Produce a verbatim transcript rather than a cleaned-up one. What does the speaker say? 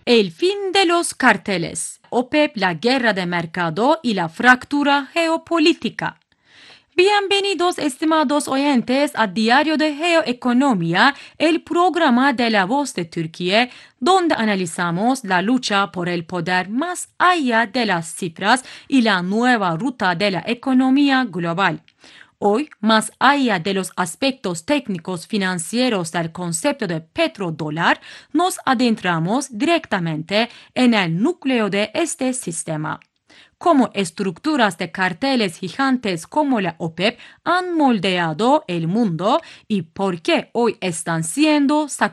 El fin de los carteles. OPEP, la guerra de mercado y la fractura geopolítica. Bienvenidos, estimados oyentes, a Diario de Geoeconomía, el programa de La Voz de Turquía, donde analizamos la lucha por el poder más allá de las cifras y la nueva ruta de la economía global. Hoy, más allá de los aspectos técnicos financieros del concepto de petrodólar, nos adentramos directamente en el núcleo de este sistema. Cómo estructuras de carteles gigantes como la OPEP han moldeado el mundo y por qué hoy están siendo